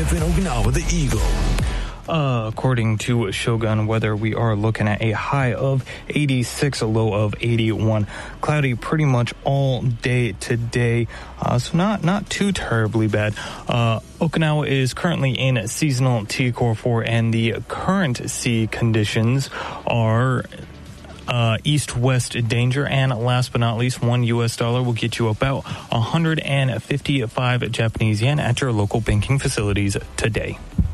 live in Okinawa, the Eagle. According to Shogun Weather, we are looking at a high of 86, a low of 81. Cloudy pretty much all day today, so not too terribly bad. Okinawa is currently in seasonal T-Core 4, and the current sea conditions are east-west danger, and last but not least, $1 will get you about 155 Japanese yen at your local banking facilities today.